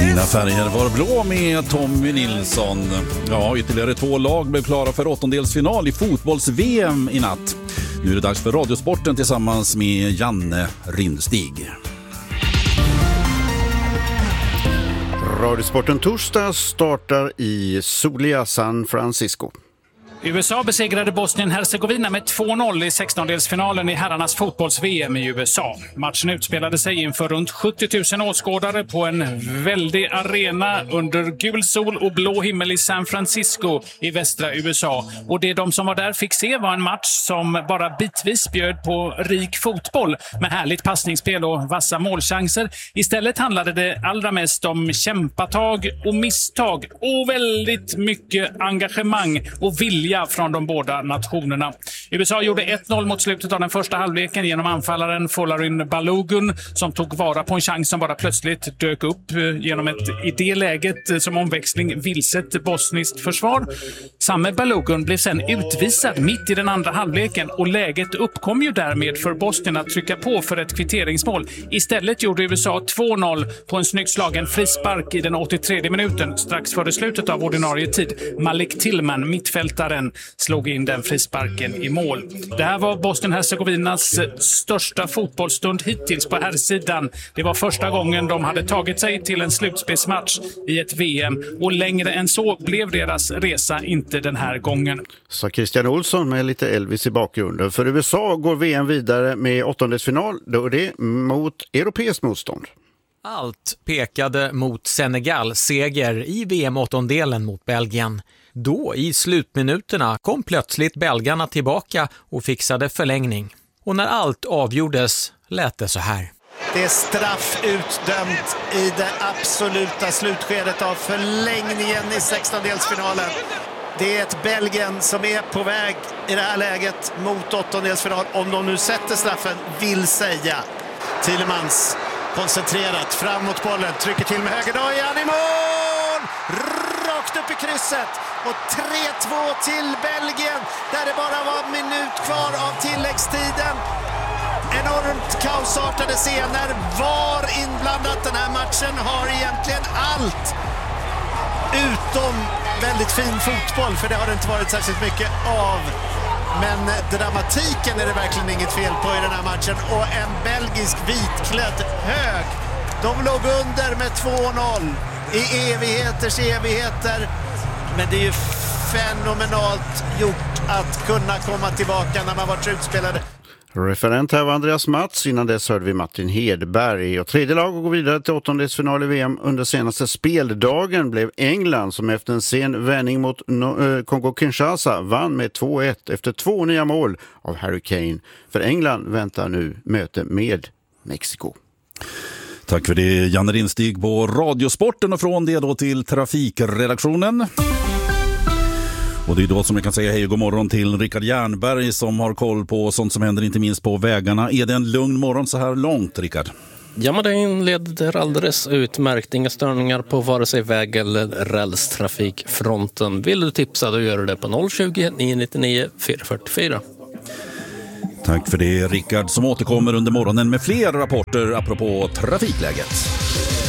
Dina färger var blå med Tommy Nilsson. Ja, ytterligare 2 lag blev klara för åttondelsfinal i fotbolls-VM i natt. Nu är det dags för Radiosporten tillsammans med Janne Rindstig. Radiosporten torsdag startar i soliga San Francisco. USA besegrade Bosnien-Hercegovina med 2-0 i 16-delsfinalen i herrarnas fotbolls-VM i USA. Matchen utspelade sig inför runt 70 000 åskådare på en väldig arena under gul sol och blå himmel i San Francisco i västra USA. Och det de som var där fick se var en match som bara bitvis bjöd på rik fotboll med härligt passningsspel och vassa målchanser. Istället handlade det allra mest om kämpatag och misstag och väldigt mycket engagemang och vilja från de båda nationerna. USA gjorde 1-0 mot slutet av den första halvleken genom anfallaren Folarin Balogun som tog vara på en chans som bara plötsligt dök upp genom ett i det läget som omväxling vilset bosniskt försvar. Samme Balogun blev sen utvisad mitt i den andra halvleken och läget uppkom ju därmed för Bosnien att trycka på för ett kvitteringsmål. Istället gjorde USA 2-0 på en snyggt slagen frispark i den 83:e minuten strax före slutet av ordinarie tid. Malik Tillman, mittfältaren, slog in den frisparken i mål. Det här var Bosnien-Hercegovinas största fotbollsstund hittills på här sidan. Det var första gången de hade tagit sig till en slutspelsmatch i ett VM och längre än så blev deras resa inte den här gången. Så Christian Olsson med lite Elvis i bakgrunden. För USA går VM vidare med åttondelsfinal, då är det mot europeiskt motstånd. Allt pekade mot Senegal seger i VM-åttondelen mot Belgien. Då i slutminuterna kom plötsligt belgarna tillbaka och fixade förlängning. Och när allt avgjordes lät det så här. Det är straff utdömt i det absoluta slutskedet av förlängningen i 16-delsfinalen. Det är ett Belgien som är på väg i det här läget mot åttondelsfinal. Om de nu sätter straffen, vill säga. Thielemans koncentrerat fram mot bollen, trycker till med höger. Då är han i mål! Rakt upp i krysset. Och 3-2 till Belgien där det bara var en minut kvar av tilläggstiden. Enormt kaosartade scener. Var inblandat. Den här matchen har egentligen allt utom väldigt fin fotboll, för det har det inte varit särskilt mycket av. Men dramatiken är det verkligen inget fel på i den här matchen. Och en belgisk vitklädd hög. De låg under med 2-0 i evigheters evigheter. Men det är ju fenomenalt gjort att kunna komma tillbaka när man varit utspelade. Referent här var Andreas Mats. Innan dess hörde vi Martin Hedberg. Och tredje lag går vidare till åttondelsfinal i VM. Under senaste speldagen blev England, som efter en sen vändning mot Kongo-Kinshasa vann med 2-1 efter 2 nya mål av Harry Kane. För England väntar nu möte med Mexiko. Tack för det, Janne Rindstig på Radiosporten, och från det då till trafikredaktionen. Och det är då som jag kan säga hej och god morgon till Rickard Jernberg som har koll på sånt som händer inte minst på vägarna. Är det en lugn morgon så här långt, Rickard? Ja, men det inleder alldeles utmärkt. Inga störningar på vare sig väg- eller rälstrafikfronten. Vill du tipsa, då gör du det på 020 999 444. Tack för det, Rickard, som återkommer under morgonen med fler rapporter apropå trafikläget.